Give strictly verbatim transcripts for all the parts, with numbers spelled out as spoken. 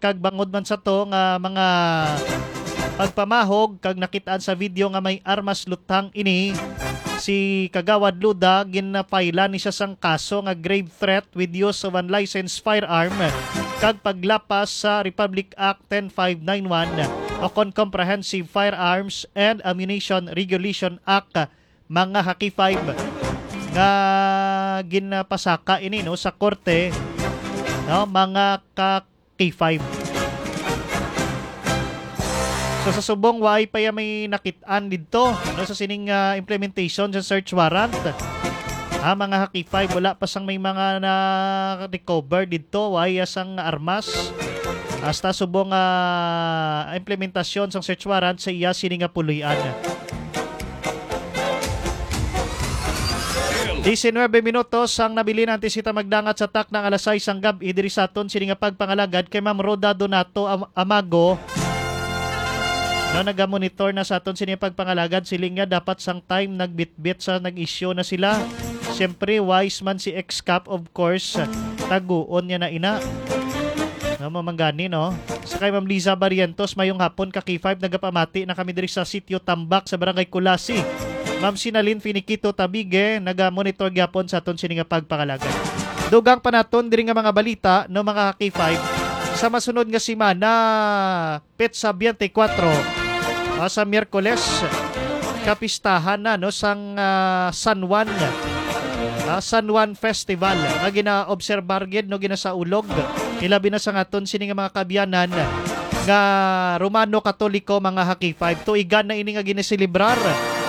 kag bangod man sa to nga mga pagpamahog kag nakitaan sa video nga may armas lutang ini si Kagawad Luda ginapayla ni siya sang kaso nga grave threat with use of unlicensed firearm kag paglapas sa Republic Act ten five nine one o kon Comprehensive Firearms and Ammunition Regulation Act mga Haki five nga ginapasaka ini no sa korte no mga ka K five. So sa subong why pa ya may nakitaan dito no, sa sining uh, implementation sa search warrant. Ah, mga Haki five wala pa sang may mga na recover dito why sang armas. Hasta subong uh, implementasyon sa search warrant sa iya sining nga puloy-an. nineteen minutos ang nabili natin sita magdangat sa tak ng alas sais ang gabi diri sa aton sining nga pagpangalagad kay Ma'am Roda Donato Am- Amago. No, naga-monitor na sa aton sining pagpangalagad siling nga dapat sang time nagbitbit sa nag-issue na sila. Siyempre wise man si X-Cap of course. Taguon niya na ina. No, mamanggani no. Sa kay Ma'am Liza Barrientos mayong hapon ka K five nagapamati na kami diri sa sitio Tambak sa Barangay Kulasi. Ma'am Sinalin Finiquito Tabige naga-monitor gyapon sa aton sining nga pagpangalagad. Dugang pa naton diri nga mga balita no mga K five sa masunod nga semana petsa twenty-four uh, sa Miyerkules kapistahan na no sang uh, San Juan uh, San Juan Festival nga gina-obserbar gid no ginasaulog ilabi na sa aton sining nga mga kabyanan nga Romano Katoliko mga Haki five tuigan na ini nga giniselebrar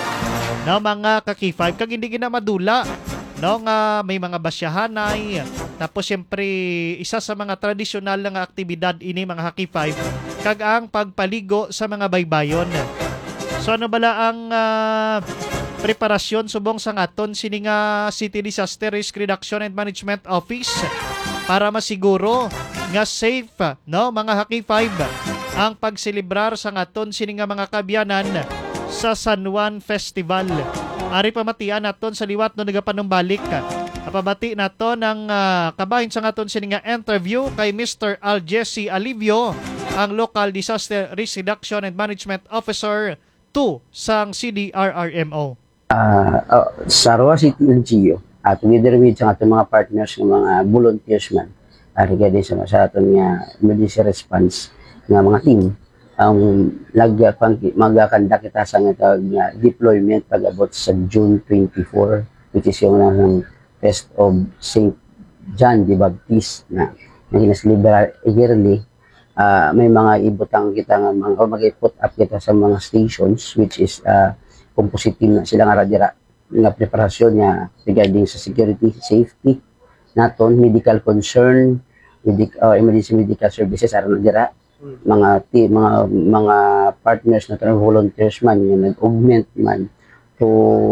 no mga ka K five kag hindi gina madula no nga may mga basyahanay tapos siyempre isa sa mga tradisyonal nga aktibidad ini mga Haki five kag ang pagpaligo sa mga baybayon. So ano bala ang uh, preparasyon subong sa aton sining nga City Disaster Risk Reduction and Management Office para masiguro nga safe no mga Haki five ang pagselebrar sa aton sining nga mga kabyanan sa San Juan Festival. Ari pamatian naton sa liwat no nagapanumbalik. Apabati naton ang uh, kabahin sa aton sining nga interview kay Mister Al Jesse Alivio, ang Local Disaster Risk Reduction and Management Officer two sang C D R R M O. Uh, uh, sa Roa City L G U at together with sa ating mga partners ng mga volunteers man ari gadi sa sa aton nga emergency response nga mga team ang lagya pang magakanda kita sa nga uh, deployment pag-abot sa June twenty-four which is yung ng Fest of Saint John the Baptist na naginasliber yearly. Uh, may mga ibutang kita nga mga o mag-put up kita sa mga stations which is uh, kung positive na sila nga radira nga preparasyon nga regarding sa security, safety naton, medical concern, medic, uh, emergency medical services aron dira mga team, mga mga partners na tarang volunteers man nga nag-augment man to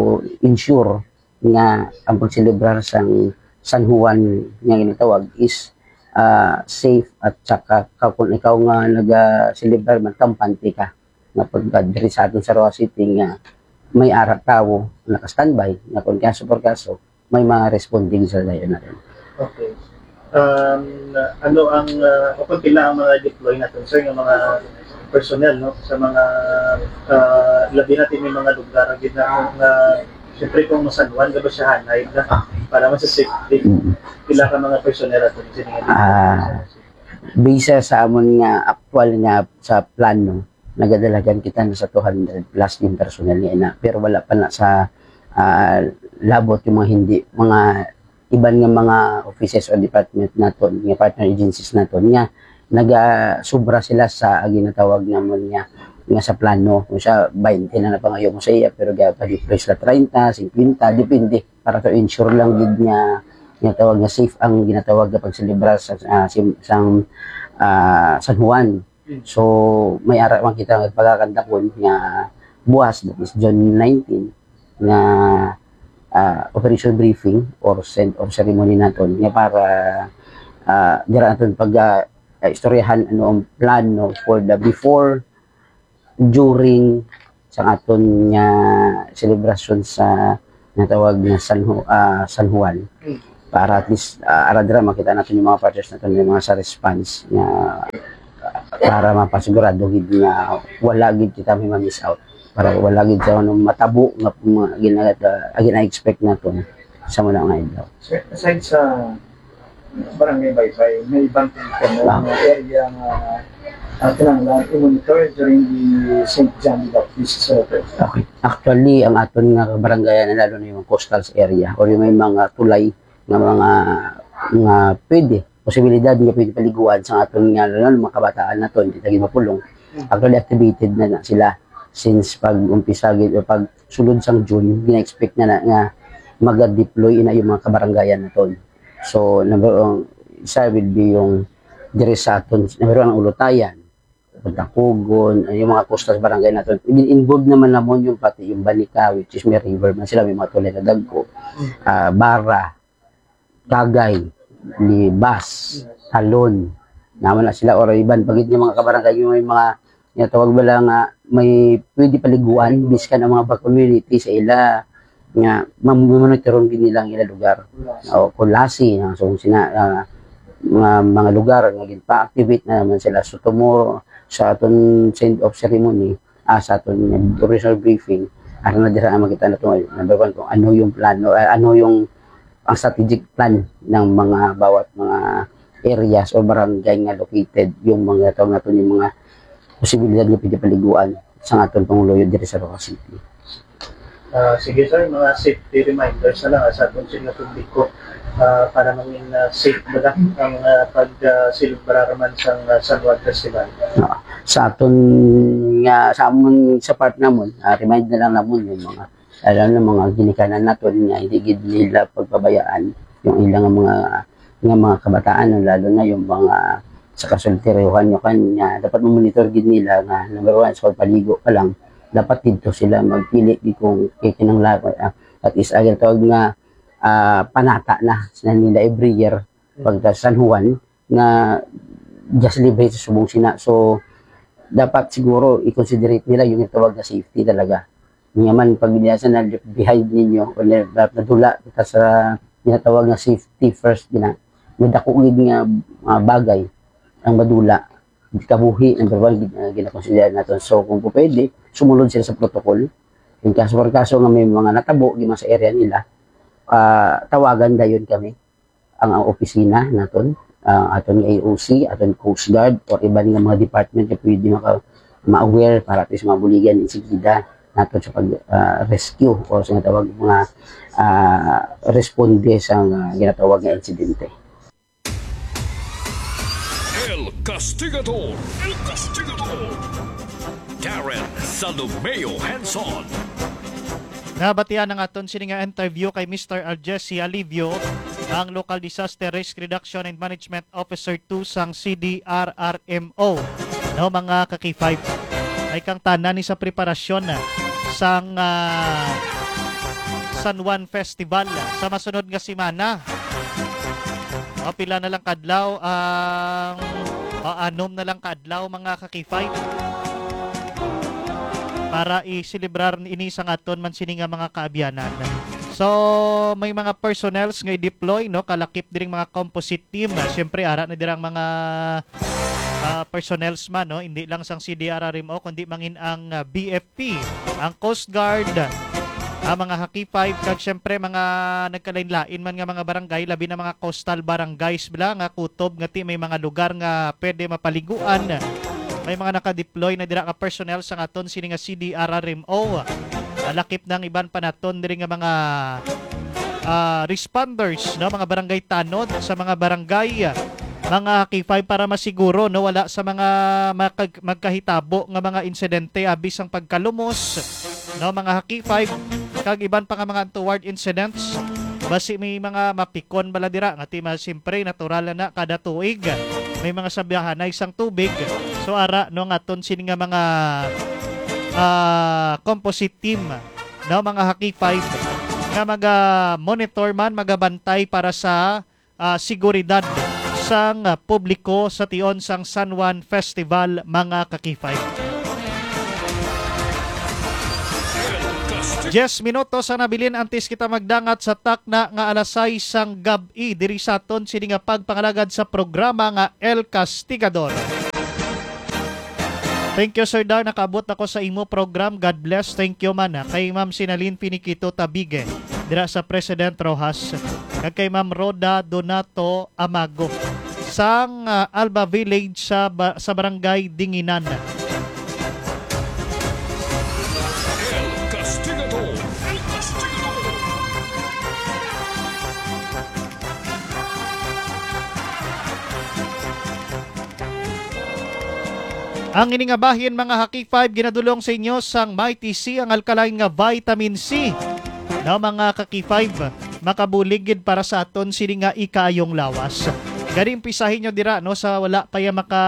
ensure nga ang pagselebrar sang San Juan nga ginatawag is uh, safe at saka kung ikaw nga naga-celebrar man kampante ka nga pagdiri sa aton sa Roa City nga may ara tawo naka-standby nga kung kaso por kaso may mga responding sa dayon natin. Okay. Um, ano ang uh, o pila ang mga deploy natin sir yung mga personnel no sa mga uh, labi natin may mga lugar gid na uh, siyempre kung San Juan gaba siya hanay na para mas safety pila ka mga personnel ato sininga ah bisa sa amon nga actual nga sa plano nagadalagan kita na sa two hundred plus din personnel niya na pero wala pa na sa uh, labot yung mga hindi mga iban nga mga offices o department naton, nga partner agencies naton nga naga-sobra sila sa ginatawag namon nga nga sa plano. Kung siya twenty na napangayo mo sa iya pero ga-deploy sila thirty, fifty, depende para to ensure lang gid nga nga tawag nga safe ang ginatawag nga pagselebrar sa uh, sang uh, San Juan. So may ara man kita pagkakandakon nga buwas that is June nineteenth nga uh, operation briefing or send of ceremony naton nga para uh, dira naton pag uh, istoryahan ano ang plano for the before, during sa aton nga celebration sa natawag na San, uh, San Juan para at least uh, aradra makita natin yung mga partners natin yung mga sa response nga para mapasigurado gid nga wala gid kita may ma-miss out, para wala gid sa ano matabo nga mga gina uh, expect naton sa muna nga idlaw. So, aside sa barangay Baybay, may ibang tinitong Ah. mga area nga uh, kinahanglan i-monitor during the Saint John the Baptist celebration. Okay. Actually, ang aton nga barangayan lalo na yung coastal area or yung may mga tulay nga mga nga pwede posibilidad nga pwede paliguan sa aton nga lalo na mga kabataan naton hindi tagi mapulong. Actually activated na, na sila since pag umpisa gid o pag sulod sang June gina-expect na, na nga mag-deploy na yung mga kabarangayan naton. So number one, isa will be yung dire sa aton number one ang Ulutayan, Pagtakugon, yung mga coastal barangay natin. Involved naman namon yung pati yung Banika, which is may river man sila, may mga tulay na dagko, uh, Bara, Kagay, Libas, Talon, naman na sila, or iban, pagit yung mga kabarangay, yung may mga, yung tawag ba lang, nga, may pwede paliguan, biskan ang mga community sa ila, nga, mamonitoron din nilang ila lugar. O, Kulasi, uh, so, sina, uh, mga, mga lugar, nga, pa-activate na naman sila. So, tomorrow, sa aton send of ceremony, ah, sa aton uh, original briefing, ano na dira ang makita na ito, number one, kung ano yung plano, uh, ano yung ang strategic plan ng mga bawat mga areas o barangay nga located, yung mga tawag natin yung mga posibilidad nga pwede paliguan sa aton Panguloyo diri sa Roca City. Ah, sige sir, mga safety reminders na lang ah, sa ating sila publiko ah, para maging uh, safe ba lang ang uh, pag-celebraraman sa uh, San Juan Festival. No. Sa aton nga sa amon sa part namon, uh, remind na lang namon yung mga alam na mga ginikanan naton nga hindi gid nila pagpabayaan yung ilang mga nga mga kabataan lalo na yung mga sa kasultirehan nyo kanya dapat monitor gid nila nga number one sa paligo pa lang dapat dito sila magpili di kung kikinanglan uh, at is agad tawag nga uh, panata na sa nila every year pagka San Juan na just celebrate sa subong sina. So dapat siguro i-considerate nila yung tawag na safety talaga. Nga man pag binasan na behind ninyo o nadula kita sa tinatawag na safety first gina may dakugid nga uh, bagay ang madula kabuhi ang verbal uh, ginakonsider natin. So kung po pwede sumunod sila sa protocol. In kaso por kaso nga may mga natabo gima sa area nila, uh, tawagan dayon kami ang, ang opisina naton, uh, aton A O C, aton Coast Guard or iba nga mga department na pwede maka ma-aware para at least mabuligan insigida naton sa pag-rescue uh, o sa tawag mga uh, responde sa uh, ginatawag nga insidente. El Castigador, El Castigador. Darren Salomeo Hanson. Nabatian ng aton sini nga interview kay Mister Arjesi Alivio, ang Local Disaster Risk Reduction and Management Officer two sang C D R R M O. No, mga kaki five. Ay kang tanan ni sa preparasyon na sang uh, San Juan Festival sa masunod nga semana. O, pila na lang kadlaw ang uh, anom na lang kadlaw mga kaki five. Para i-celebrar ini sa aton man sini nga mga kaabyanan. So may mga personnels nga i-deploy no kalakip diring mga composite team. Syempre ara na dirang mga uh, personnels man no hindi lang sang C D R R M O kundi mangin ang uh, B F P, ang Coast Guard, ang mga Haki five kag syempre mga nagkalain-lain man nga mga barangay labi na mga coastal barangays bla nga kutob nga ti may mga lugar nga pwede mapaliguan. May mga naka-deploy na dira ka personnel sa aton sini nga C D R R M O. Alakip ng iban pa naton diri nga mga uh, responders no mga barangay tanod sa mga barangay mga Haki five para masiguro no wala sa mga magka- magkahitabo nga mga insidente abis ang pagkalumos no mga Haki five kag iban pa nga mga untoward incidents basi may mga mapikon bala dira nga ti simpre natural na kada tuig may mga sabihan na isang tubig. So ara no ngaton sini nga mga uh, composite team no mga Haki five nga maga monitor man magabantay para sa uh, seguridad sang uh, publiko sa tion sang San Juan Festival mga Haki five. Yes, minutos sa nabilin antes kita magdangat sa takna nga alasay sang gabi diri sa aton sini nga pagpangalagad sa programa nga El Castigador. Thank you, Sir Dar. Nakaabot ako sa imo program. God bless. Thank you, man. ah. Kay Ma'am Sinalin Piniquito Tabige, dira sa President Rojas. Kag kay Ma'am Roda Donato Amago, sang ah, Alba Village sa, ba- sa Barangay Dinginan. El Castigador. El Castigador. Ang ini nga bahin mga Haki five ginadulong sa inyo sang Mighty C, ang alkaline nga vitamin C. Na mga Kaki five, makabuligid para sa aton sini nga ikaayong lawas. Gani impisahin nyo dira no sa wala pa ya maka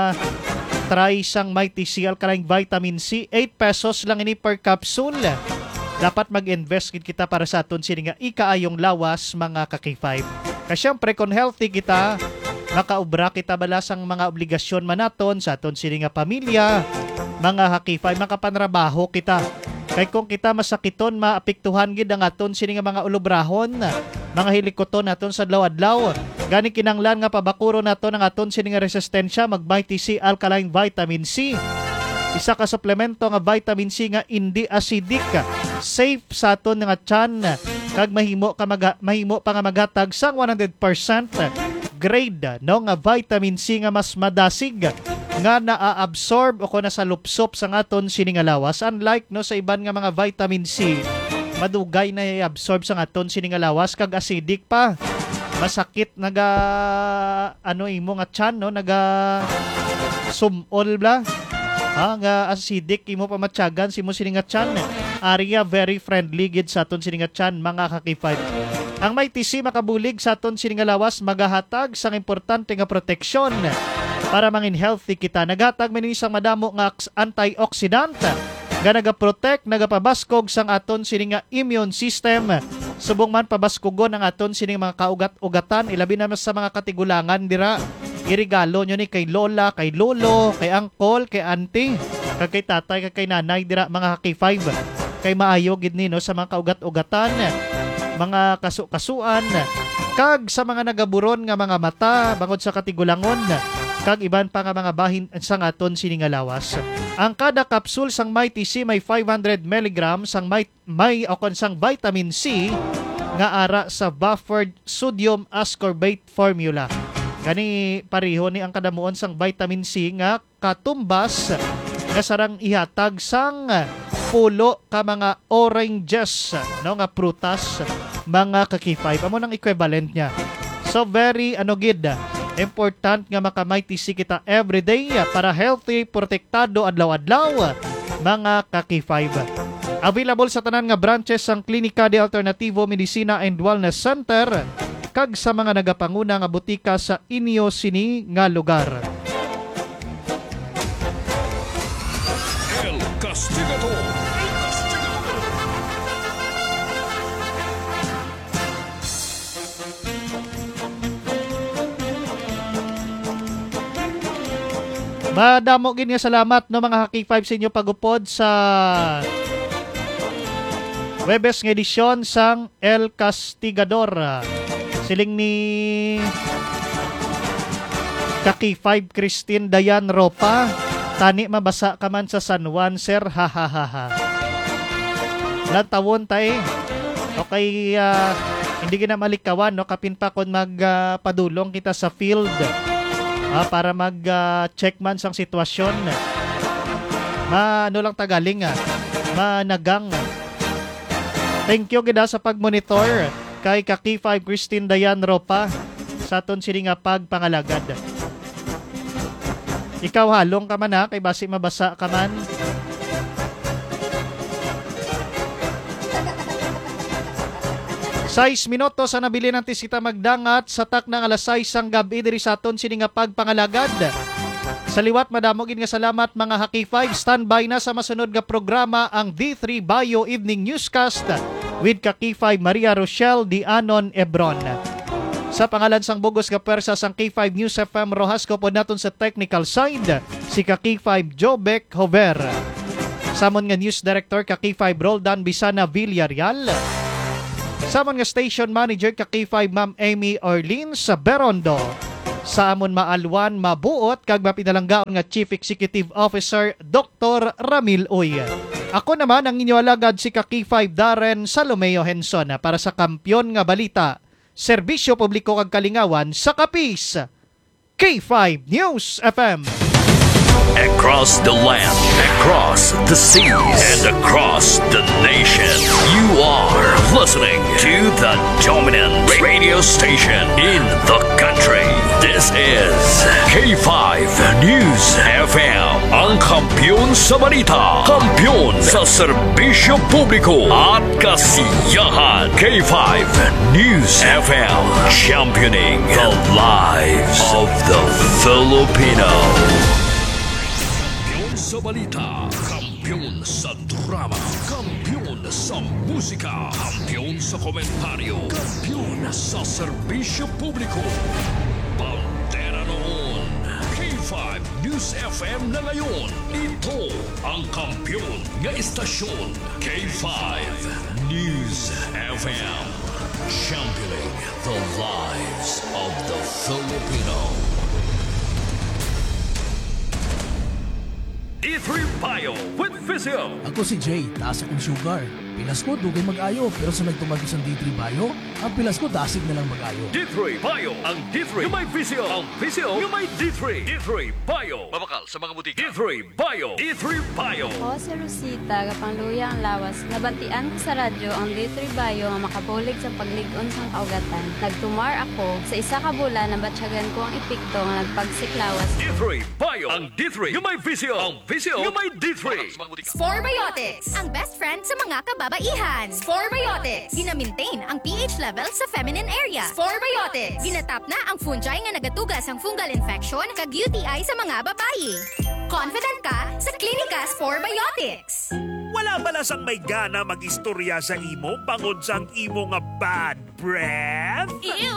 try sang Mighty C alkaline vitamin C. eight pesos lang ini per capsule. Dapat mag-invest gid kita para sa aton sini nga ikaayong lawas mga Kaki five. Kasi syempre kung healthy kita, makaubra kita balasang mga obligasyon manaton sa aton sini nga pamilya, mga Haki five, makapanrabaho kita. Kay kung kita masakiton, maapektuhan gid ang aton sini nga mga ulobrahon, mga hilikoton naton sa adlaw-adlaw. Gani kinanglan nga pabakuro naton ang aton sini nga resistensya, mag-Mighty C alkaline vitamin C. Isa ka suplemento nga vitamin C nga hindi acidic, safe sa aton nga tiyan, kag mahimo ka maga, mahimo pa nga maghatag sang one hundred percent grade no nga vitamin C nga mas madasig nga naa-absorb o kung nasalupsop sa aton sini nga lawas, unlike no sa iban nga mga vitamin C madugay na i-absorb sa aton sini nga lawas kag acidic pa, masakit naga ano imo nga tiyan no, naga sumol bla ha, nga acidic imo pa matyagan si mo sini nga tiyan. Area very friendly gid sa aton sini nga tiyan mga Kaki five. Ang Mighty C makabulig sa aton sini nga lawas, magahatag sang importante nga proteksyon para mangin healthy kita. Naghatag man isang madamo nga antioxidant nga nagaprotect, nagapabaskog sang aton sini nga immune system. Subong man pabaskogon ang aton sini mga kaugat-ugatan, ilabi na sa mga katigulangan dira. Irigalo nyo ni kay lola, kay lolo, kay uncle, kay auntie, kag kay tatay, kag kay nanay dira mga Kaki five. Kay maayo gid ni no sa mga kaugat-ugatan, mga kasu-kasuan, kag sa mga nagaburon nga mga mata bangod sa katigulangon, kag iban pa nga mga bahin sang aton sini nga lawas. Ang kada capsule sang Mighty C may five hundred milligrams sang may, may o kon sang vitamin C nga ara sa buffered sodium ascorbate formula. Gani pareho ni ang kadamuon sang vitamin C nga katumbas nga sarang ihatag sang pulo ka mga oranges no nga prutas mga Kaki five. Amo nang equivalent niya. So very ano gid important nga maka Mighty C kita everyday para healthy, protektado adlaw-adlaw mga Kaki five. Available sa tanan nga branches sang Klinika de Alternativo Medicina and Wellness Center kag sa mga nagapanguna nga butika sa inyo sini nga lugar. El Castigador. El Castigador. Madamo gid nga salamat no mga Haki five sa inyo pagupod sa Webes nga edisyon sang El Castigador. Siling ni Kaki five Christine Dayan Ropa, tani mabasa ka man sa San Juan sir, ha ha ha ha. Lantawon tay. Okay, uh, hindi gina malikawan no kapin pa kon magpadulong uh, kita sa field. Ah, para mag-check uh, man sang sitwasyon. Ma ano lang tagaling ah. Managang. Thank you gid sa pagmonitor kay Kaki five Christine Dayan Ropa sa aton sini nga pagpangalagad. Ikaw halong ka man ha, kay basi mabasa ka man. Sais minutos sa nabili ng tisita magdangat sa tak ng alas sais ang gabi diri sa aton sini nga pagpangalagad. Sa liwat madamogin nga salamat mga Haki five. Standby na sa masunod nga programa ang D three Bio Evening Newscast with Kaki five Maria Rochelle Dianon Ebron. Sa pangalan sang bugos nga pwersa sang K five News F M Rojas ko po naton sa technical side si Kaki five Jobek Hover. Samon nga News Director Kaki five Roldan Bisana Villarreal. Samon nga Station Manager Kaki five Ma'am Amy Orleans sa Berondo. sa amon maalwan, mabuot kag mapinalanggaon nga Chief Executive Officer Doctor Ramil Uy. Ako naman ang inyo alagad si ka K five Darren Salomeo Henson para sa Kampyon nga Balita, Serbisyo Publiko kag Kalingawan sa Kapis. K five News F M. Across the land, across the seas, and across the nation, you are listening to the dominant radio station in the country. This is K five News F M, ang kampiyon sa balita, kampiyon sa serbisyo publiko at kasiyahan. K five News F M, championing the lives of the Filipino. Sa balita, kampiyon sa drama, kampiyon sa musika, kampiyon sa komentaryo, kampiyon sa serbisyo publiko. Pantera noon, K five News F M na ngayon. Ito ang kampiyon nga istasyon, K five News F M. Championing the lives of the Filipino. D three Bio with Physio. Ako si Jay, taas akong sugar. Pilas ko, dugay mag-ayo. Pero sa nagtumagos ang D three Bio, ang pilas ko, dasig na lang mag-ayo. D three Bio, ang D three yung may Physio. Ang Physio yung may D three. D three Bio, mabakal sa mga butika. D three Bio, D three Bio. Ako si Rosita, kapangluya ang lawas. Nabatian ko sa radyo ang D three Bio nga makabulig sa pagligon sang kaugatan. Nagtumar ako sa isa ka bulan na batsyagan ko ang epekto nga nagpagsiklawas. D three Bio, ang D three yung may Physio. Ang Physio yung may D three. Sporebiotics, ang best friend sa mga kababaihan. Sporebiotics, gina-maintain ang pH level sa feminine area. Sporebiotics, ginatap na ang fungi nga nagatugas ang fungal infection kag U T I sa mga babayi. Confident ka sa Klinika Sporebiotics. Wala bala sang may gana mag-istorya sa imo bangod sang imo nga bad breath? Ew!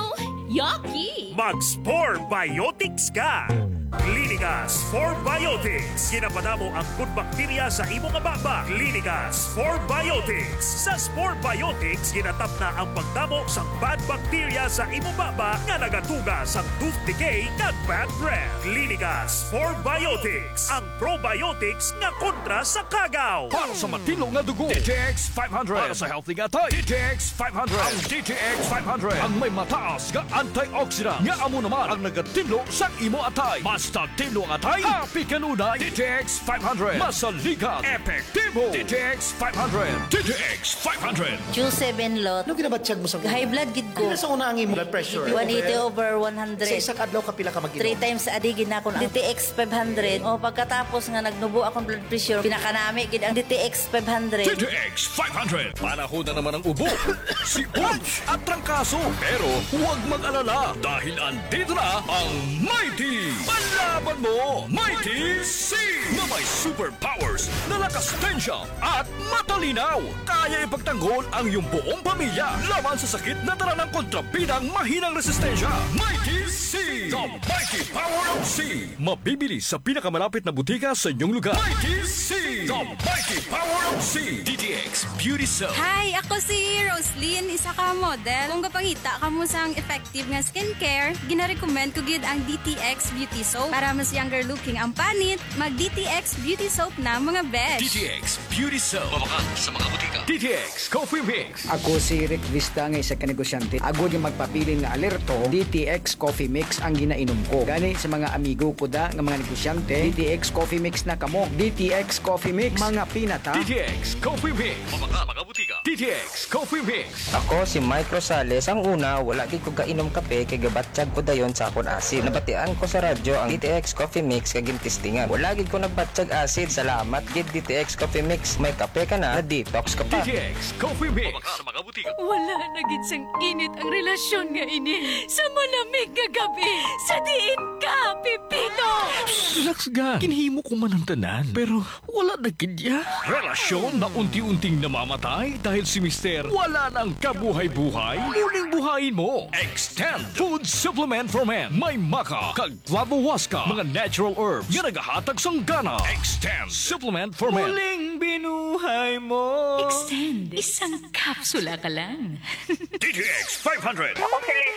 Yucky! Mag-Sporebiotics ka! Klinika Sporebiotics. Ginapadamo ang good bacteria sa imong nga baba. Klinika Sporebiotics. Sa Sporebiotics, ginatap na ang pagdamo sa bad bacteria sa imong baba nga nagatuga sa tooth decay kag bad breath. Klinika Sporebiotics. Ang probiotics nga kontra sa kagaw. Para sa matino nga dugo, D T X five hundred. Para sa healthy nga tay, D T X five hundred. Ang D T X five hundred ang may mataas nga antioxidant nga amo naman ang nagatinlo sa imo atay. Basta tinlo ang atay, happy kanunay. D T X five hundred. Masaligat, epektibo. D T X five hundred. D T X five hundred. Q seven lot. Ano ginabatsyag mo sa High blood gid ko. Ano sa una ang imo blood pressure? one eighty over one hundred. Sa isang adlaw ka pila ka mag-inom? Three times a day gid na ako D T X five hundred. O pagkatapos nga nagnubo akong blood pressure, pinakanami gid ang D T X five hundred. D T X five hundred. Panahon na naman ang ubo, si Punch at trangkaso. Pero huwag mag-alala dahil andito na ang Mighty. Panlaban mo, Mighty C! Na may superpowers na lakas tensya at matalinaw. Kaya ipagtanggol ang iyong buong pamilya laban sa sakit na dala ng kontrabidang mahinang resistensya. Mighty C! The Mighty Power of C! Mabibili sa pinakamalapit na butika sa inyong lugar. Mighty C! The Mighty Power of C! D T X Beauty Soap. Hi, ako si Roslyn, isa ka model. Kung kapangita ka mo sang effective nga skincare, gina-recommend ko gid ang D T X Beauty Soap. Para mas younger looking ang panit, mag D T X Beauty Soap na mga besh. D T X Beauty Soap. Mabakal sa mga butika. D T X Coffee Mix. Ako si Rick Vista nga isa ka negosyante. Agod yung magpapilin nga alerto, D T X Coffee Mix ang ginainom ko. Gani sa mga amigo ko da nga mga negosyante, D T X Coffee Mix na kamo. D T X Coffee Mix, mga pinata. D T X Coffee Mix. Mabakal mga butika. D T X Coffee Mix. Ako si Mike Rosales. Ang una, wala gid ko kainom kape kay gabatsyag ko dayon sa akon asid. Nabatian ko sa radyo ang D T X Coffee Mix kag gintistingan. Wala gid ko nagbatsyag asid. Salamat gid D T X Coffee Mix. May kape ka na, na-detox ka pa. D T X Coffee Mix. Mabakal sa mga butika. Wala na gid sang init ang relasyon nga ini. Sa malamig nga gabi, sa diin ka, Pipino! Relax ga. Kinhimo ko man ang tanan. Pero wala na kidya. Relasyon na unti-unting namamatay dahil si Mister wala nang kabuhay-buhay. Muling buhayin mo. Extend Food Supplement for Men. May maka, kag flavowaska, mga natural herbs nga nagahatag sang gana. Extend Supplement for Men. Muling binuhay mo. Extend. Isang kapsula ka lang. D T X five hundred. Ako si Lisa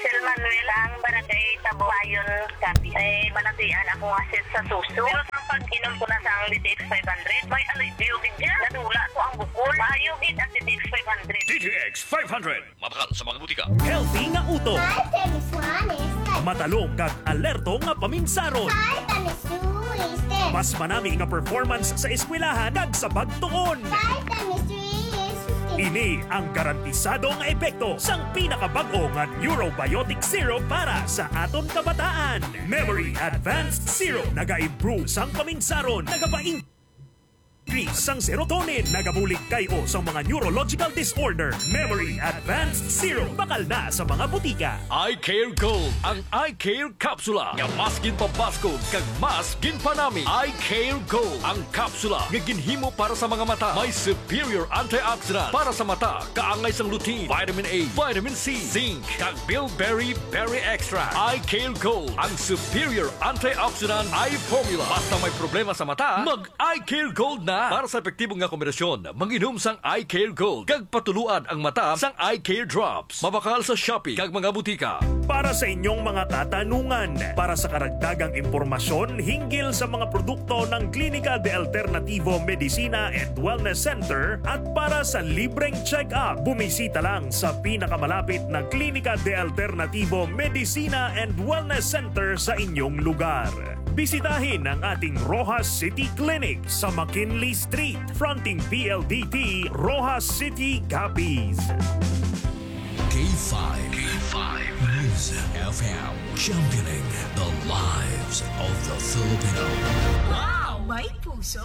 Rachel Manuel ang barangay Tabuayon, Capi. Ay manatian ako asit sa suso. Pero sa pag-inom ko na sa ang D T X five hundred, may alibiyogid niya. Nadula ko ang bukol. Maayogid ang D T X five hundred. D T X five hundred. Mabakal sa mga butika. Healthy nga uto. Matalong kag alerto nga paminsaron. Mas manami nga performance sa eskwelahan kag sa pagtuon. Ini ang garantisado nga epekto sang pinakabag-o nga Neurobiotic Syrup para sa aton kabataan. Memory Advanced Syrup naga-improve sang paminsaron, nagapaing increase sang serotonin, nagabulig kayo sa mga neurological disorder. Memory Advanced Syrup, bakal na sa mga butika. Eye Care Gold, ang Eye Care Capsula. Nga mas ginpabaskog kag mas ginpanami. Eye Care Gold, ang kapsula nga ginhimo para sa mga mata. May superior antioxidant para sa mata. Kaangay sang lutein, vitamin A, vitamin C, zinc, kag bilberry berry extract. Eye Care Gold, ang superior antioxidant eye formula. Basta may problema sa mata, mag Eye Care Gold na. Para sa epektibong nga kombinasyon, manginom sang Eye Care Gold kag patuluan ang mata sang Eye Care Drops. Mabakal sa Shopee kag mga butika. Para sa inyong mga katanungan, para sa karagdagang impormasyon hinggil sa mga produkto ng Klinika de Alternativo Medicina and Wellness Center at para sa libreng check-up, bumisita lang sa pinakamalapit na Klinika de Alternativo Medicina and Wellness Center sa inyong lugar. Bisitahin ang ating Rojas City Clinic sa McKinley Street, fronting P L D T, Rojas City, Capiz. K five. K five. News F M. Championing the lives of the Filipino. Wow! May puso!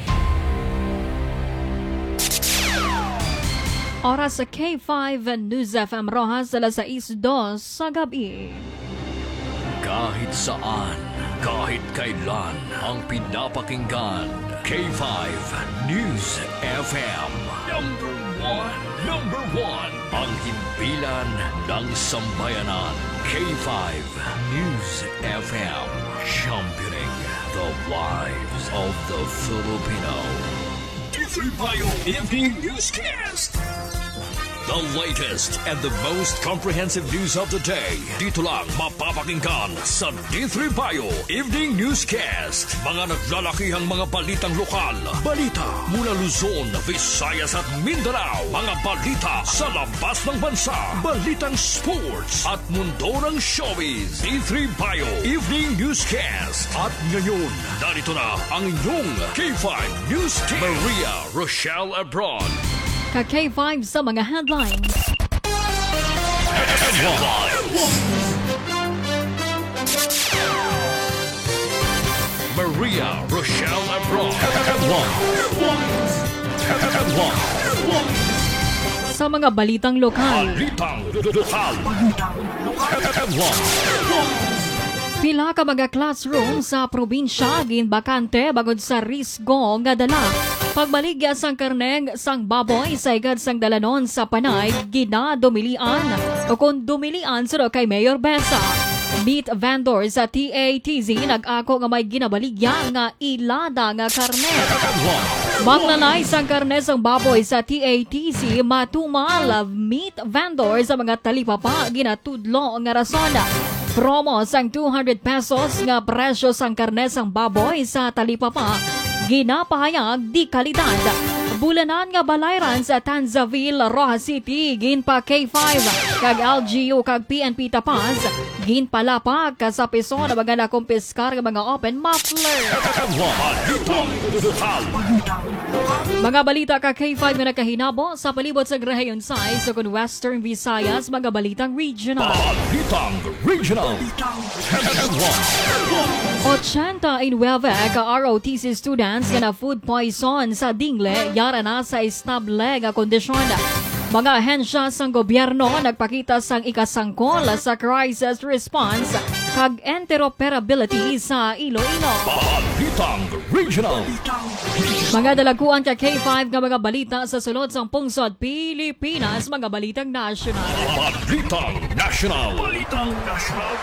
Oras sa K five News F M Rojas, alas sais dos sa gabi. Kahit saan, kahit kailan, ang pinapakinggan. K five News F M. Number one. Number one. Ang himpilan ng sambayanan. K five News F M. Championing the lives of the Filipino. D three Bio Evening Newscast. The latest and the most comprehensive news of the day. Dito lang mapapakinggan sa D three Bio Evening Newscast. Mga naglalakihang mga balitang lokal. Balita mula Luzon, Visayas at Mindanao. Mga balita sa labas ng bansa. Balitang sports at mundo ng showbiz. D three Bio Evening Newscast. At ngayon, narito na ang inyong K five News Team. Maria Rochelle Abron. Ka-K five sa mga headlines. Headlines. Maria Rochelle Abron. Headlines. Headlines. Sa mga balitang lokal. Balitang lokal. Headlines. Pila ka mga classroom sa probinsya ginbakante bagod sa risgo nga dala. Pagbaligya sang karneg sang baboy sa igad sang dalanon sa Panay, ginadumilian o kung dumilian suro kay Mayor Besa. Meat vendors sa T A T Z nag-ako nga may ginabaligya nga ilada nga karne. Manglanay sang karne sang baboy sa T A T Z matumal meat vendors sa mga talipapa ginatudlo nga rason. Promo sang two hundred pesos nga presyo sang karne sang baboy sa talipapa ginapahayag di kalidad. Bulanan nga balayran sa Tanzaville, Rojas City, ginpa K five, kag L G U kag P N P Tapaz, ginpalapag ka sa piso na mga nakumpiskar nga mga open muffler. Mga balita ka K five nga nakahinabo sa palibot sa Grahayon Size sa Western Visayas, mga balitang regional. Balitang regional. eighty-nine ka R O T C students nga na food poison sa Dingle, yara na sa stable nga kondisyon. Mga ahensya sang gobyerno nagpakita sang ikasangkol sa crisis response kag interoperability sa Iloilo. Balitang regional. Mga dalaguan ka K five nga mga balita sa sulod sang pungsod Pilipinas, mga balitang national. Balitang national. Balitang national.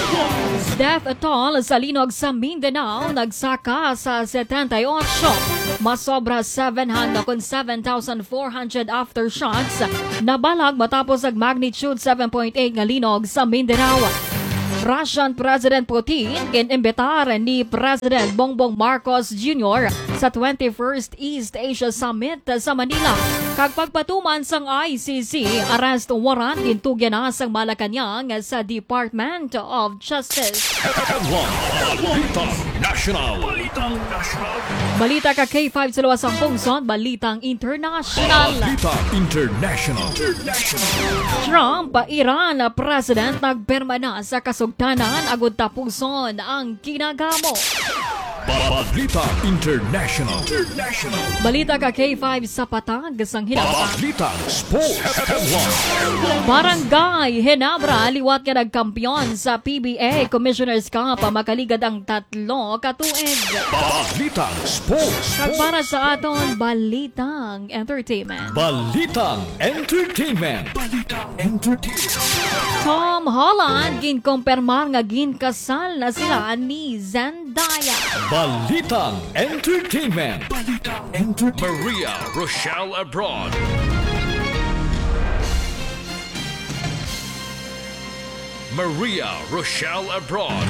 Death toll sa linog sa Mindanao nagsaka sa seventy-eight. Masobra seven hundred kung seven thousand four hundred aftershocks nabalag matapos ang magnitude seven point eight nga linog sa Mindanao. Russian President Putin kinimbitar ni President Bongbong Marcos Junior sa twenty-first East Asia Summit sa Manila. Kag pagpatuman sang I C C, arrest warrant gintugyan na sang Malacanang sa Department of Justice. Balitang National. Balitang National. Balita ka K five sa luwas ang pungson, Balitang International. Balitang International. Trump, Iran President nagperma na sa kasugtanan agud tapuson ang kinagamo. Balitang International. International. Balita ka K five sa patag sang hinabang. Balitang Sports Headline. Barangay Hinabra liwat ka nagkampiyon sa P B A Commissioners Cup makaligad ang tatlo katuig. Balitang Sports. Kag para sa aton Balitang Entertainment. Balitang Entertainment. Balitang Entertainment. Tom Holland ginkumpirmar nga ginkasal na sila ni Zendaya. Balitang Entertainment. Balitang Entertainment. Maria Rochelle Abroad. Maria Rochelle Abroad.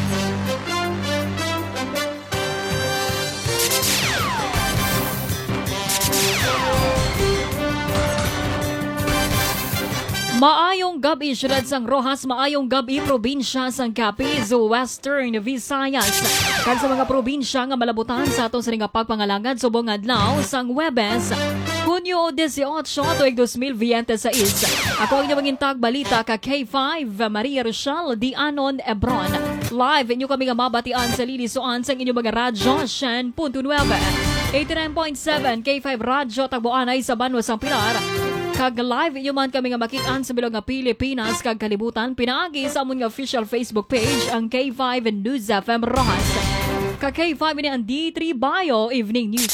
Maayong gabi, Syudad sang Rojas, maayong gabi, probinsya sang Capiz, Western Visayas. Kag sa mga probinsya nga malabutan sa atong sa nga pagpangalangad subong adlaw sang Webes, Hunyo eighteen, tuig twenty twenty-six. Ako ang inyong mangintag balita ka K five, Maria Rochelle Dianon Ebron. Live inyo kami nga mabatian sa lilisuan sang inyong mga radyo, Shen point nine, eighty-nine point seven K five Radyo Tagboanay sa Banwa sang Pilar. Kag live inyo man kami nga makitaan sa bilog nga Pilipinas kag kalibutan pinaagi sa amon nga official Facebook page ang K five News F M Rojas. Kag K five ini ang D three Bio Evening News.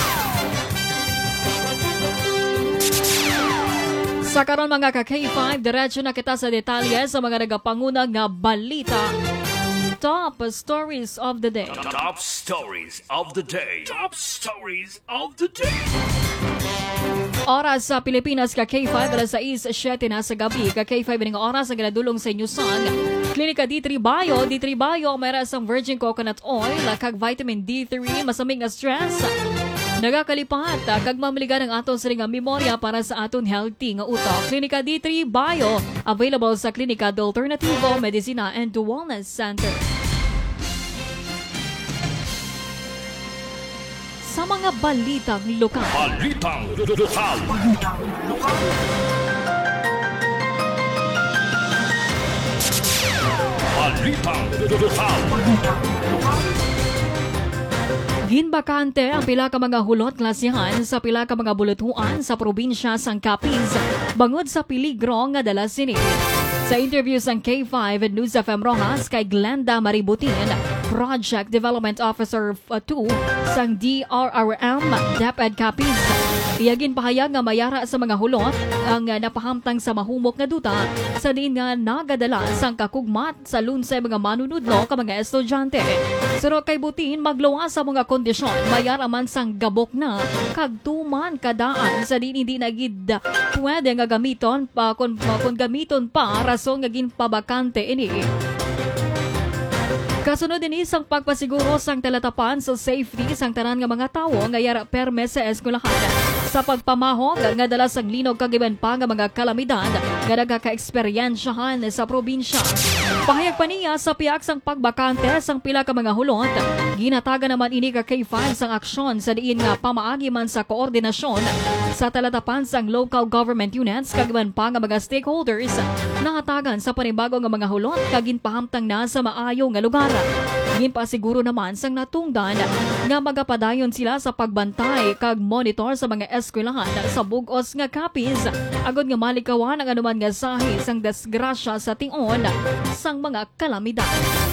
Sa karon mga ka K five, diretso na kita sa detalye sa mga nagapanguna nga balita. Top stories of the day. Top stories of the day. Top stories of the day. Oras sa Pilipinas ka K five, alas sais siyete na sa gabi. Ka K five ng oras ang ginadulong sa inyo sang Klinika D three Bio. D three Bio mayroon sang virgin coconut oil, kag vitamin D three, masaming nga stress. Nagakalipat, kag mamaligan ang aton sa nga memorya para sa aton healthy nga utok. Klinika D three Bio, available sa Klinika de Alternativo, Medicina and Wellness Center. Sa mga balitang lokal. Balitang lokal. Balitang lokal. Balitang lokal. Balitang lokal. Ginbakante ang pila ka mga hulot klasihan sa pila ka mga bulatuan sa probinsya sang Capiz bangod sa peligro nga dala sini. Sa interview sang K five News F M Rojas kay Glenda Maributin, Project Development Officer two sang D R R M DepEd Capiz, iyagin pahayag nga mayara sa mga hulot ang napahamtang sa mahumok nga duta sa din nga nagadala sang kakugmat sa lunsay mga manunudlo ka mga estudyante. Suro kay Butin magluwas sa mga kondisyon mayara man sang gabok na kagtuman kadaan sa din hindi nagid pwede nga gamiton pa kung, kung gamiton pa rason nga ginpabakante ini. Kasunod din isang pagpasiguro sang talatapan sa safety sang tanan nga mga tawo nga yara perme sa eskwelahan. Sa pagpamahog nga dala sang linog kagiban pa nga mga kalamidad nga nagaka-eksperyensyahan sa probinsya. Pahayag pa niya sa piyak sang pagbakante sang pila ka mga hulot, ginataga naman ini ka K five sang aksyon sa diin nga pamaagi man sa koordinasyon sa talatapan sang local government units kagiban pa nga mga stakeholders nahatagan sa panibago nga mga hulot kagin pahamtang na sa maayo nga lugar. Ginpasiguro naman sang natungdan nga magapadayon sila sa pagbantay kag monitor sa mga eskwelahan sa bugos nga Capiz agod nga malikawan ang anuman nga sahi sang desgrasya sa tion sang mga kalamidad.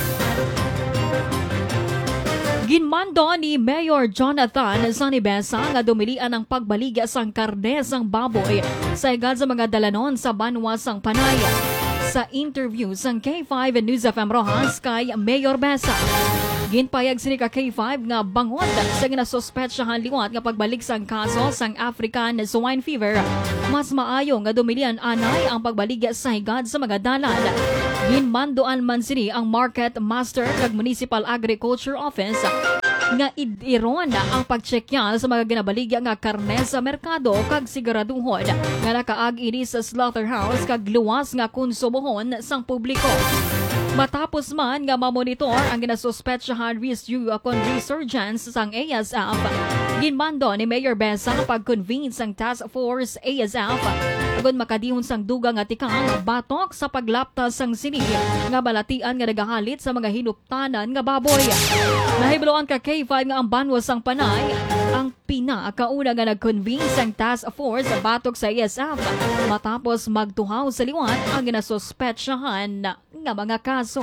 Ginmando ni Mayor Jonathan Sanibesa nga dumilian ang pagbaligya sang karne sang baboy sa igad sa mga dalanon sa Banwa sang Panay. Sa interview sang K five News F M Rojas kay Mayor Besa, Ginpayag sini ka K five nga bangod sa ginasuspetsyahan liwat nga pagbalik sang kaso sang African swine fever. Mas maayo nga dumilian anay ang pagbaligya sa higad sa mga dalan. Ginmandoan man sini ang Market Master kag Municipal Agriculture Office nga idiron ang pagtsekya sa mga ginabaligya nga karne sa merkado kag siguraduhon nga nakaag ini sa slaughterhouse kag luwas nga konsumohon sang publiko. Matapos man nga mamonitor ang ginasuspetsyahan resu kon resurgence sang A S F, ginmando ni Mayor Besa pag-convene sang Task Force A S F agud makadihon sang dugang nga tikang batok sa paglaptas sang sini nga balatian nga nagahalit sa mga hinuptanan nga baboy. Nahibloan ka K five nga ang banwas sang panay ang pinakauna nga nag-convene sang Task Force batok sa A S F matapos magtuhaw sa liwat ang ginasuspetsyahan nga mga kaso.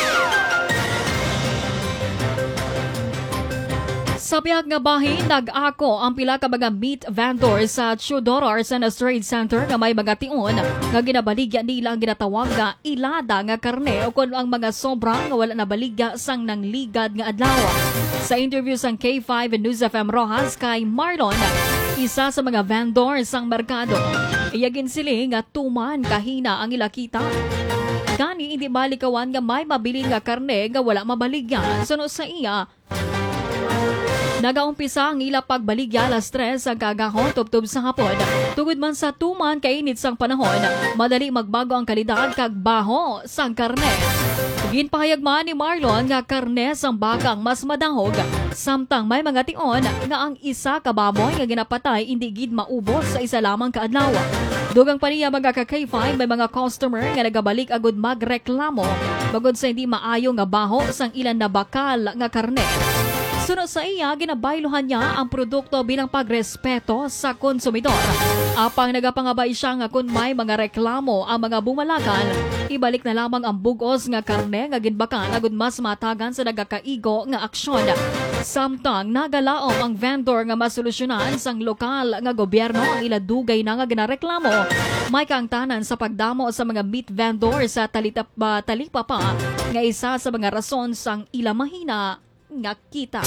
Sa biyag nga bahin, nag-ako ang pila ka mga meat vendor sa Chudoro Arsenas Trade Center nga may mga tion nga ginabaligya nila ang ginatawag nga ilada nga karne o kung ang mga sobra nga wala na baligya sang nangligad nga adlaw. Sa interview sang K five News F M Rojas kay Marlon, isa sa mga vendor sang merkado, iyagin sila nga tuman kahina ang ilakita. Gani hindi balikawan nga may mabili nga karne nga wala mabaligya. Suno sa iya, nagaumpisa ang ila pagbaligya alas tres ang kagahon tubtub sa hapon. Tugod man sa tuman kainit sang panahon, madali magbago ang kalidad kag baho sang karne. Ginpahayag man ni Marlon nga karne sang bakang mas madahog, samtang may mga tion nga ang isa ka baboy nga ginapatay hindi gid maubos sa isa lamang ka adlaw. Dugang pa niya mga ka K five may mga customer nga nagabalik agud magreklamo bagod sa hindi maayo nga baho sang ilan na bakal nga karne. Sunod sa iya, ginabayluhan niya ang produkto bilang pagrespeto sa konsumidor. Apang nagapangabay siya nga kung may mga reklamo ang mga bumalakan, ibalik na lamang ang bugos nga karne nga ginbakan agud mas matagan sa nagakaigo nga aksyon. Samtang nagalaom ang vendor nga masolusyonan sang lokal nga gobyerno ang ila dugay na nga ginareklamo. May kaangtanan sa pagdamo sa mga meat vendor sa talitap, uh, talipapa nga isa sa mga rason sang ila mahina nga kita.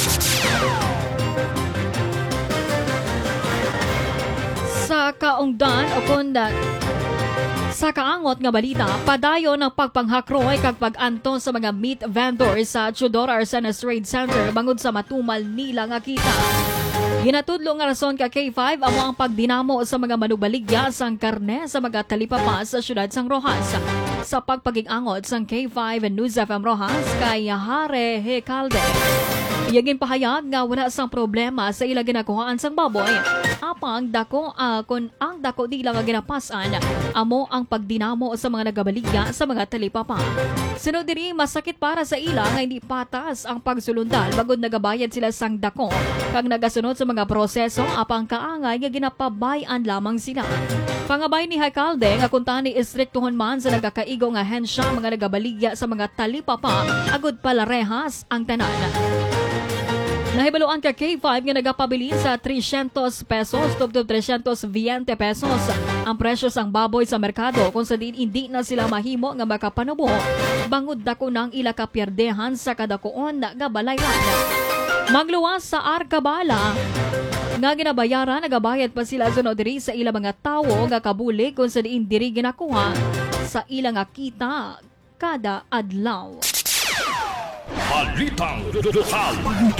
Sa kaungdan o kunda sa kaangot nga balita, padayon ang pagpanghakroy kag pag-anton sa mga meat vendors sa Chudoro Arsenas Trade Center bangod sa matumal nila nga kita. Ginatudlo nga rason ka K five amo ang pagdinamo sa mga manubaligya sang karne sa mga talipapa sa syudad sang Rojas. Sa pagpaging-angot sang K five News F M Rojas kay Hare Hecalde. Iyagin pahayag nga wala sang problema sa ila ginakuhaan sang baboy. Apang dako uh, kung ang dako nila nga ginapasan amo ang pagdinamo sa mga nagabaligya sa mga talipapa. Sunod diri masakit para sa ila nga hindi patas ang pagsulundal bagod nagabayad sila sang dako kag nagasunod sa mga proseso apang kaangay nga ginapabayan lamang sila. Pangabay ni Hecalde nga kung tani istriktuhon man sa nagakaigo nga hensya mga nagabaligya sa mga talipapa agud palarehas ang tanan. Nahibaluan ka K five nga nagapabili sa three hundred pesos tubtob three hundred twenty pesos ang presyo sang baboy sa merkado kung sa din hindi na sila mahimo nga makapanubo bangod dako nang ila kapierdehan sa kadakuon nga balayan. Magluwas sa Arkabala nga ginabayaran nagabayad pa sila sunod diri sa ila mga tawo nga kabuli kung sa diin diri ginakuha sa ila nga kita kada adlaw. Balitang lokal.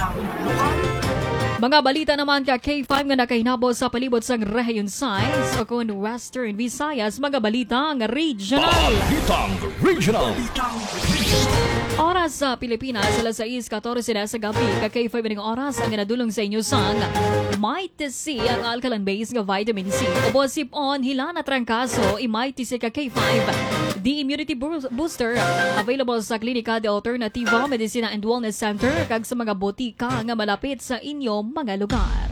Mga balita naman ka K five nga nakahinabo sa palibot sang Rehiyon Size o kung Western Visayas, mga balitang regional. Balitang regional. Oras sa Pilipinas, alas sais fourteen na sa gabi, ka K five ng oras ang ginadulong sa inyo sang Mighty C ang alkaline base nga vitamin C. Ubo sip-on, hila na trangkaso, i-Mighty C ka K five. The Immunity Booster, available sa Klinika de Alternativa Medicina and Wellness Center kag sa mga botika nga malapit sa inyo mga lugar.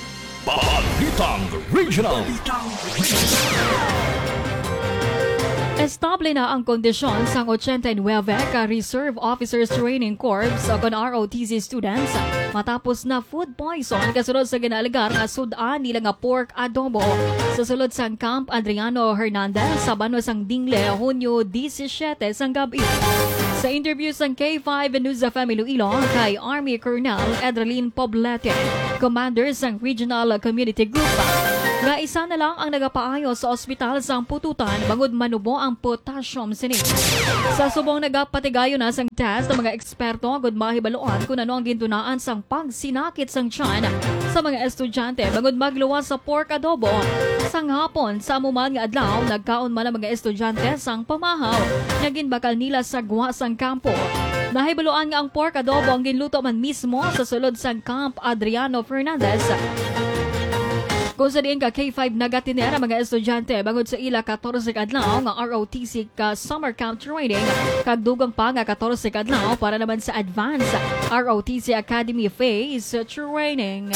Balitang regional. Estable na ang kondisyon sa eighty-nine ka Reserve Officers Training Corps o kon R O T C students matapos na food poison kasunod sa ginalagar nga sudan nila nga pork adobo sa sulod sang Camp Adriano Hernandez sa Banos sang Dingle, Hunyo seventeen sang gabi. Sa interview sang K five News of Iloilo kay Army Colonel Edralyn Poblete, Commander sang Regional Community Group, nga isa na lang ang nagapaayo sa ospital sang Pututan bangod manubo ang potassium sinate. Sa subong nagapatigayo na sang test ng mga eksperto agud mahibaluan kung ano ang gintunaan sang pagsinakit sang tiyan sa mga estudyante bangod magluwas sa pork adobo. Sang hapon sa amuman nga adlaw nagkaon man ang mga estudyante sang pamahaw nga ginbakal nila sa guwa sang kampo. Nahibaluan nga ang pork adobo ang ginluto man mismo sa sulod sang Camp Adriano Fernandez. Kung sa diin ka K five nagatinera mga estudyante bangod sa ila fourteen kadlaw nga R O T C ka summer camp training kag dugang pa nga fourteen kadlaw para naman sa advanced R O T C Academy phase training.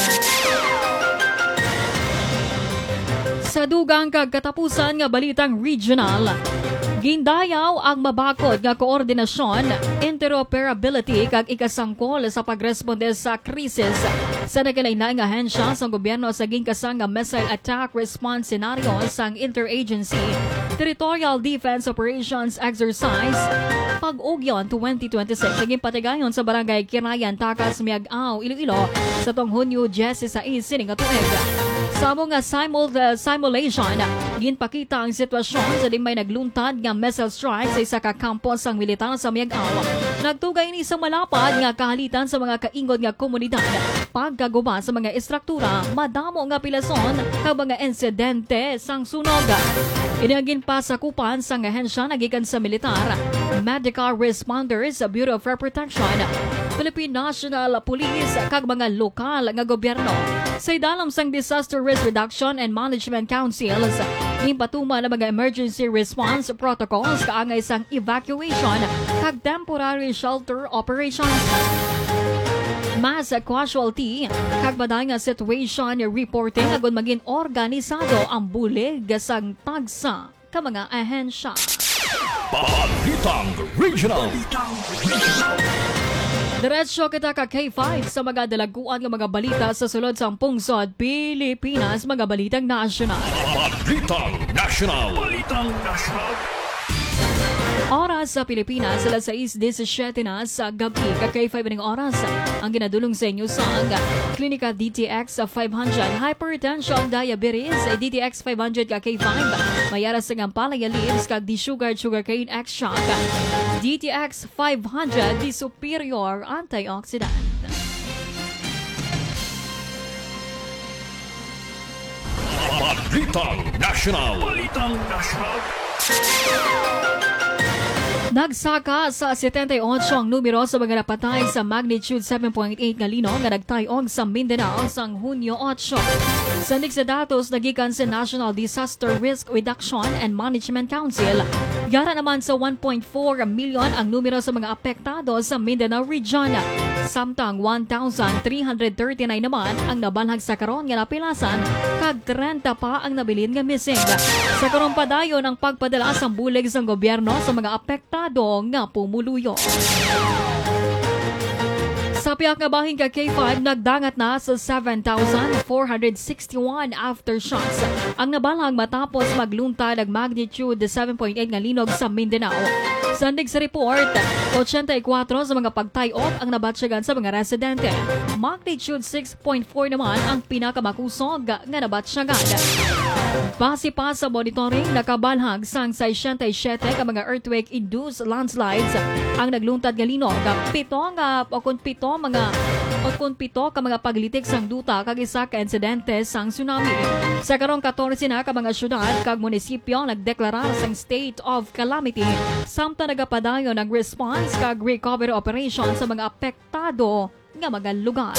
Sa dugang kag katapusan nga balitang regional, gindayaw ang mabakod nga koordinasyon, interoperability kag ikasangkol sa pagresponde sa krisis sa nagkalain-laing ahensya sa gobyerno sa gingkasang nga missile attack response scenario sang Interagency Territorial Defense Operations Exercise Pag-Ugyon twenty twenty-six naging patigayon sa barangay Kirayan, Takas, Miag-Aw, Iloilo sa tong Hunyo seventeen sining nga tuig. Sa mga simul uh, simulation, ginpakita ang sitwasyon sa di may nagluntad nga missile strike sa isa ka kampo sang militar sa Miag-Aw. Nagtugay ni sa malapad nga kahalitan sa mga kaingod nga komunidad. Pagkaguba sa mga estruktura, madamo nga pilason kag mga insidente sang sunog. Inagin pa sa kupan sang ahensya nagikan sa militar, medical responders, Bureau of Fire Protection, Philippine National Police kag mga lokal nga gobyerno. Sa idalam sang Disaster Risk Reduction and Management Councils, impatuma na mga emergency response protocols kaangay sang evacuation kag temporary shelter operations. Mass casualty kag baday nga situation reporting agud maging organisado ang bulig sang tagsa ka mga ahensya. Balitang Regional. Diretso kita ka K five sa mga dalaguan ng mga balita sa sulod sa pungsod Pilipinas, mga balitang nasyonal. Balitang National. Balitang National. Oras sa Pilipinas, alas sais seventeen na sa gabi. Ka K five ng oras ang ginadulong sa inyo sa Klinika D T X five hundred. Hypertension, diabetes, D T X five hundred ka K five. Mayara sa Gampalaya Leaves kag di sugar sugarcane extract. D T X five hundred, di superior antioxidant. Balitang National. Balitang National. Nagsaka sa seventy-eight ang numero sa mga napatay sa magnitude seven point eight nga lino nga nagtayog sa Mindanao sang Hunyo eight. Sandig sa datos nagikan sa National Disaster Risk Reduction and Management Council, gara naman sa one point four million ang numero sa mga apektado sa Mindanao Region. Samtang one thousand three hundred thirty-nine naman ang nabalhag sa karon nga napilasan kag thirty pa ang nabilin nga missing. Sa karon padayon ang pagpadala sa bulig sang gobyerno sa mga apektado nga pumuluyo. Sa piyak nga bahing ka K five, nagdangat na sa seven thousand four hundred sixty-one aftershocks ang nabalang matapos magluntad ang magnitude seven point eight nga linog sa Mindanao. Sandig sa report, eighty-four sa mga pagtayog ang nabatsyagan sa mga residente. Magnitude six point four naman ang pinakamakusog nga nabatsyagan. Base pa sa monitoring, nakabalhag sang sixty-seven ka mga earthquake-induced landslides ang nagluntad nga linog. Pito nga o kun pito mga o kun pito ka mga paglitik sang duta kag isa ka insidente sang tsunami. Sa karong fourteen na ka mga syudad kag munisipyo nagdeklarar sang state of calamity samtang nagapadayon ang response kag recovery operation sa mga apektado nga mga lugar.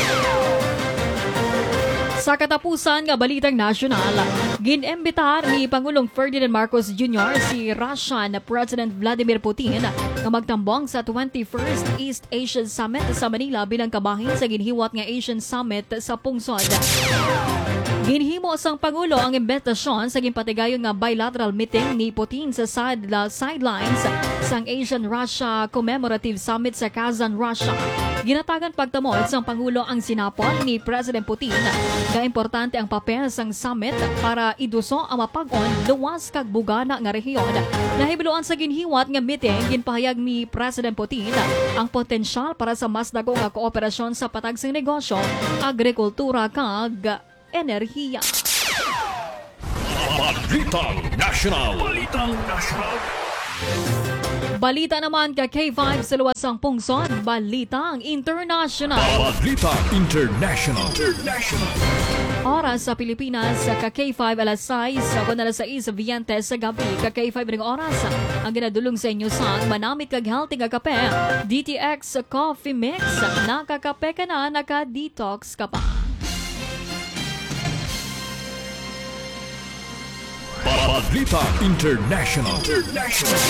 Sa katapusan nga balitang nasyonal, ginembitar ni Pangulong Ferdinand Marcos Junior si Russian President Vladimir Putin nga magtambong sa twenty-first East Asian Summit sa Manila bilang kabahin sa ginhiwat nga Asian Summit sa pungsod. Ginhimo sang Pangulo ang imbitasyon sa gimpatigayon nga bilateral meeting ni Putin sa side, uh, sidelines sang Asian-Russia Commemorative Summit sa Kazan, Russia. Ginatagan pagtamod sang Pangulo ang sinapol ni President Putin nga importante ang papel sang summit para iduso ang mapag-on luwas kag bugana nga rehiyon. Nahibiluan sa ginhiwat nga meeting, ginpahayag ni President Putin ang potensyal para sa mas dagko nga kooperasyon sa patag sang negosyo, agrikultura kag enerhiya. Balitang National. Balitang National. Balita naman ka K five sa luwas sang pungsod, Balitang International. Balitang International. International. Oras sa Pilipinas ka K five alas sais, ako na alas sais biyente sa gabi ka K five ring oras. Ang ginadulong sa inyo sang manamit kag healthy nga kape, D T X Coffee Mix. Nakakape ka na, naka-detox ka pa. Balitang International. International.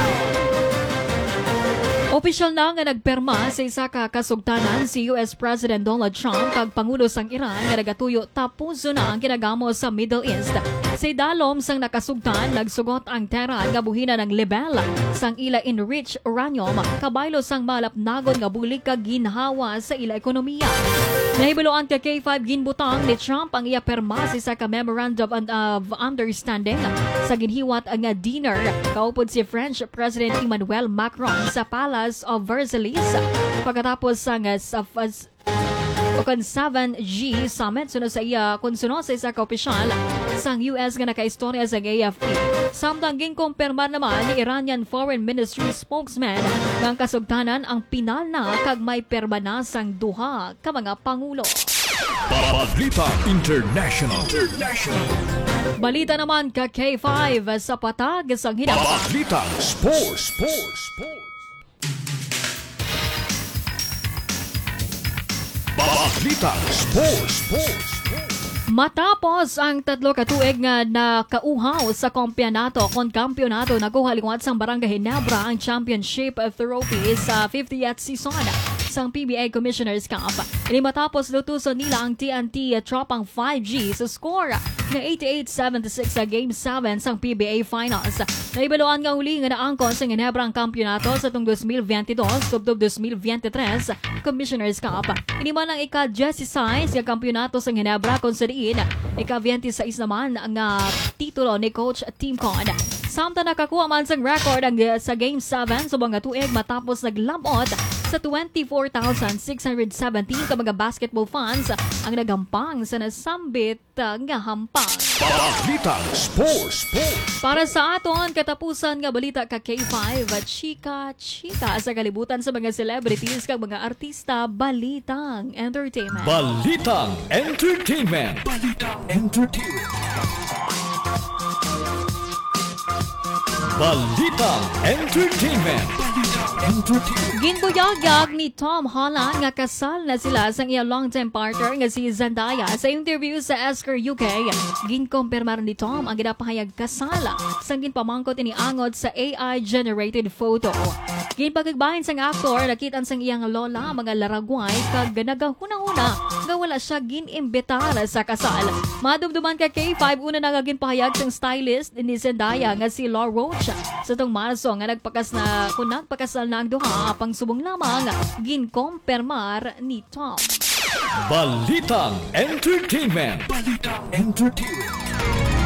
Opisyal na nga nagperma sa isa ka kasugtanan si U S President Donald Trump kag Pangulo sang Iran nga nagatuyo tapos na ang ginagamo sa Middle East. Sa dalom sang nakasugtan, nagsugot ang Tehran nga buhina ng level sang ila enriched uranium kabaylo sang malapnagon nga bulig kag ginhawa sa ila ekonomiya. Nahibiluan ka K five ginbutang ni Trump ang iya perma sa isa ka Memorandum of Understanding sa ginhiwat ang dinner kaupod si French President Emmanuel Macron sa Palace of Versailles pagkatapos sang sa Okan seven G Summit sunod sa iya konsuno sa isa ka opisyal sang U S nga nakaistorya sa A F P. Samtang ginkumpirma naman ni Iranian Foreign Ministry spokesman ng kasugtanan ang pinal na kag may perma na sang duha ka mga pangulo. Balitang International. International. Balita naman ka K five sa patag sang hinap. Balitang Sports. Sports. Sports. Balitang Sports. Sports. Matapos ang tatlo ka tuig nga nakauhaw sa kampyonato kon kampyonato nakuha liwat sang Barangay Ginebra ang championship trophy sa fiftieth season sang P B A Commissioners Cup. Ini matapos lutuson nila ang T N T tropang five G sa score na eighty-eight seventy-six sa Game seven sang P B A Finals. Naibaluan nga uli nga naangkon sa Ginebra ang kampyonato sa tung twenty twenty-two subtub twenty twenty-three Commissioners Cup. Ini man ang ika-sixteen nga kampyonato sa Ginebra kung sa diin ika-twenty-six naman ang uh, titulo ni Coach Tim Con. Samtang nakakuha man sang record ang uh, sa Game seven subang nga tuig matapos naglabot sa twenty-four thousand six hundred seventeen ka mga basketball fans ang nagampang sa nasambit uh, nga hampang. Balitang Sports. Sports. Para sa aton katapusan nga balita ka K five, chika chika sa kalibutan sa mga celebrities kag mga artista, Balitang Entertainment. Balitang Entertainment. Balitang Entertainment. Balitang Entertainment. Ginbuyagyag ni Tom Holland nga kasal na sila sa iyang long-time partner nga si Zendaya. Sa interview sa Oscar U K, ginkumpirmar ni Tom ang ginapahayag kasal sang ginpamangkot iniangot sa A I-generated photo. Ginpagigbahin sang aktor, nakitan sang iyang lola mga laragway kag nagahuna-huna nga wala siya ginimbitar sa kasal. Madumduman ka K five, una na nga ginpahayag sang stylist ni Zendaya nga si Laura Roach sa tong Marso nga nagpakas na kung nagpakasal na ang duha pang subong lamang ginkompermar ni Tom. Balitang Entertainment. Balitang Entertainment.